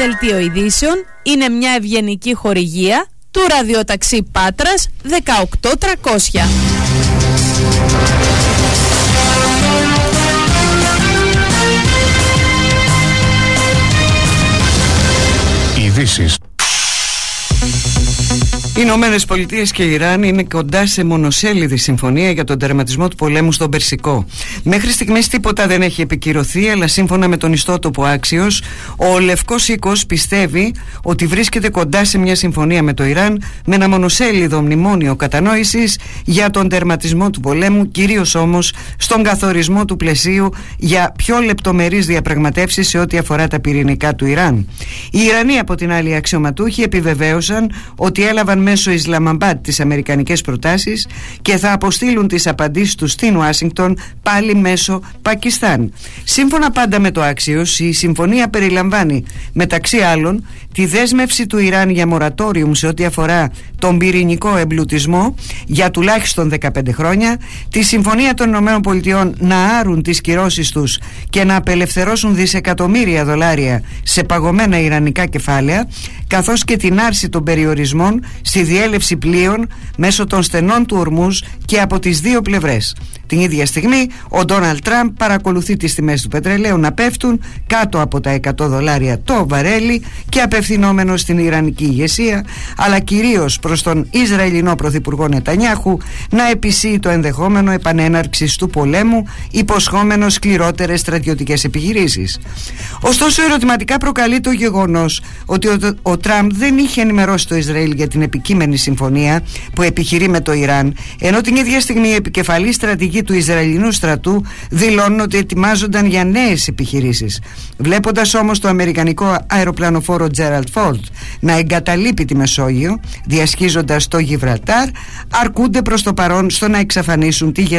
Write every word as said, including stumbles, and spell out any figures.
Δελτίο Ειδήσεων είναι μια ευγενική χορηγία του ραδιοταξί Πάτρας δεκαοκτώ τριακόσια. Ειδήσεις. Οι Ηνωμένες Πολιτείες και Ιράν είναι κοντά σε μονοσέλιδη συμφωνία για τον τερματισμό του πολέμου στον Περσικό. Μέχρι στιγμής τίποτα δεν έχει επικυρωθεί, αλλά σύμφωνα με τον ιστότοπο Άξιος, ο Λευκός Οίκος πιστεύει ότι βρίσκεται κοντά σε μια συμφωνία με το Ιράν, με ένα μονοσέλιδο μνημόνιο κατανόησης για τον τερματισμό του πολέμου, κυρίως όμως στον καθορισμό του πλαισίου για πιο λεπτομερείς διαπραγματεύσεις σε ό,τι αφορά τα πυρηνικά του Ιράν. Οι Ιρανοί, από την άλλη, αξιωματούχοι επιβεβαίωσαν ότι έλαβαν μέσω Ισλαμαμπάντ τις αμερικανικές προτάσεις και θα αποστείλουν τις απαντήσεις τους στην Ουάσιγκτον πάλι μέσω Πακιστάν. Σύμφωνα πάντα με το Άξιος, η συμφωνία περιλαμβάνει μεταξύ άλλων τη δέσμευση του Ιράν για μορατόριουμ σε ό,τι αφορά τον πυρηνικό εμπλουτισμό για τουλάχιστον δεκαπέντε χρόνια, τη συμφωνία των ΗΠΑ να άρουν τις κυρώσεις τους και να απελευθερώσουν δισεκατομμύρια δολάρια σε παγωμένα ιρανικά κεφάλαια, καθώς και την άρση των περιορισμών στη διέλευση πλοίων μέσω των στενών του Ορμούζ και από τις δύο πλευρές. Την ίδια στιγμή ο Ντόναλντ Τραμπ παρακολουθεί τις τιμές του πετρελαίου να πέφτουν κάτω από τα εκατό δολάρια το βαρέλι και απευθυνόμενος στην ιρανική ηγεσία, αλλά κυρίως προς τον Ισραηλινό Πρωθυπουργό Νετανιάχου, να επισύει το ενδεχόμενο επανέναρξης του πολέμου, υποσχόμενος σκληρότερες στρατιωτικές επιχειρήσεις. Ωστόσο, ερωτηματικά προκαλεί το γεγονός ότι ο, ο Τραμπ δεν είχε ενημερώσει το Ισραήλ για την επικείμενη συμφωνία που επιχειρεί με το Ιράν, ενώ την ίδια στιγμή οι επικεφαλής στρατηγοί του Ισραηλινού στρατού δηλώνουν ότι ετοιμάζονταν για νέες επιχειρήσεις. Βλέποντας όμως το αμερικανικό αεροπλανοφόρο Τζέραλντ Φόρντ να εγκαταλείπει τη Μεσόγειο, διασχίζοντας το Γιβραλτάρ, αρκούνται προς το παρόν στο να εξαφανίσουν τη